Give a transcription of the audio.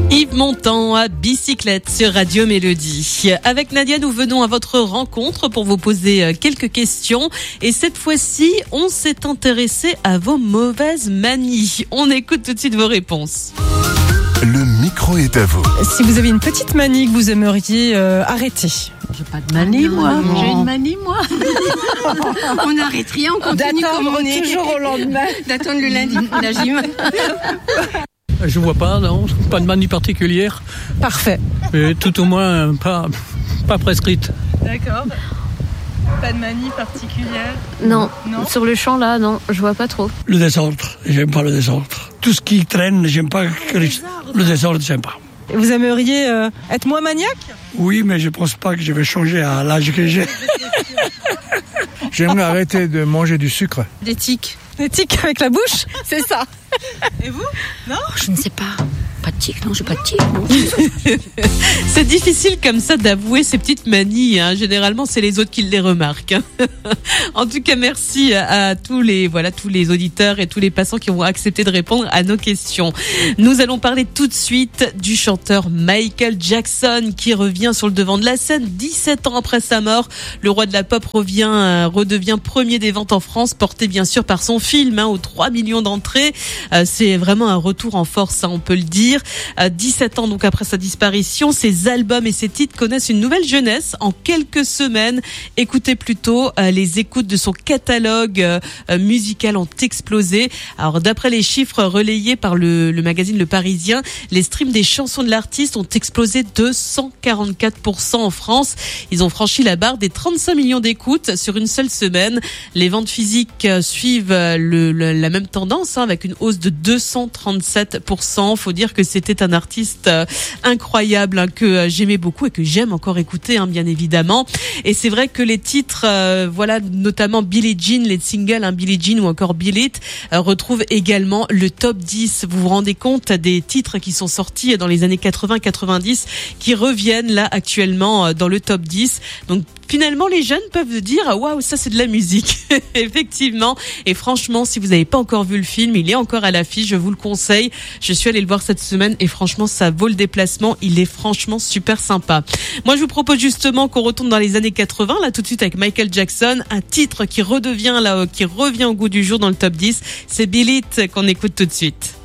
Yves Montand à Bicyclette sur Radio Mélodie. Avec Nadia, nous venons à votre rencontre pour vous poser quelques questions. Et cette fois-ci, on s'est intéressé à vos mauvaises manies. On écoute tout de suite vos réponses. Le micro est à vous. Si vous avez une petite manie que vous aimeriez arrêter. J'ai pas de manie, moi. non. J'ai une manie, moi. On n'arrête rien, on continue comme on est. Toujours au lendemain. D'attendre le lundi pour la gym. Je vois pas, non, pas de manie particulière, Parfait. mais tout au moins pas prescrite. D'accord. Pas de manie particulière. Non. Non. Sur le champ là, non, je vois pas trop. Le désordre, j'aime pas le désordre. Tout ce qui traîne, j'aime pas. Le désordre, j'aime pas. Vous aimeriez être moins maniaque? Oui, mais je pense pas que je vais changer à l'âge que j'ai. J'aimerais arrêter de manger du sucre. Des tics. Des tics avec la bouche? C'est ça. Et vous? Je ne sais pas. Pas de tics, non, j'ai pas de tics. Non. C'est difficile comme ça d'avouer ces petites manies. Généralement, c'est les autres qui les remarquent. En tout cas, merci à tous les auditeurs et tous les passants qui ont accepté de répondre à nos questions. Nous allons parler tout de suite du chanteur Michael Jackson qui revient sur le devant de la scène 17 ans après sa mort. Le roi de la pop redevient premier des ventes en France, porté bien sûr par son film aux 3 millions d'entrées. C'est vraiment un retour en force, on peut le dire. 17 ans donc après sa disparition, ses albums et ses titres connaissent une nouvelle jeunesse en quelques semaines. Écoutez plutôt, les écoutes de son catalogue musical ont explosé. Alors d'après les chiffres relayés par le magazine Le Parisien, les streams des chansons de l'artiste ont explosé de 144% en France. Ils ont franchi la barre des 35 millions d'écoutes sur une seule semaine. Les ventes physiques suivent la même tendance avec une hausse de 237%. Faut dire que c'était un artiste incroyable que j'aimais beaucoup et que j'aime encore écouter bien évidemment. Et c'est vrai que les titres notamment Billie Jean, les singles Billie Jean ou encore Beat It retrouvent également le top 10. Vous vous rendez compte des titres qui sont sortis dans les années 80-90 qui reviennent là actuellement dans le top 10. Donc finalement, les jeunes peuvent dire « Waouh, ça c'est de la musique !» Effectivement. Et franchement, si vous n'avez pas encore vu le film, il est encore à l'affiche, je vous le conseille. Je suis allée le voir cette semaine et franchement, ça vaut le déplacement. Il est franchement super sympa. Moi, je vous propose justement qu'on retourne dans les années 80, là tout de suite avec Michael Jackson, un titre qui revient au goût du jour dans le top 10. C'est Beat It qu'on écoute tout de suite.